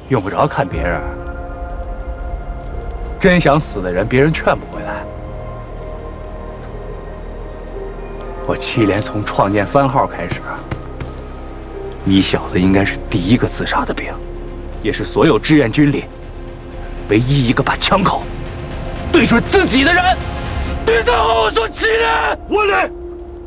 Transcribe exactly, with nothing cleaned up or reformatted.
用不着看别人。真想死的人，别人劝不回来。我七连从创建番号开始，你小子应该是第一个自杀的兵，也是所有志愿军里唯一一个把枪口对准自己的人。别再和我说七连， 我连。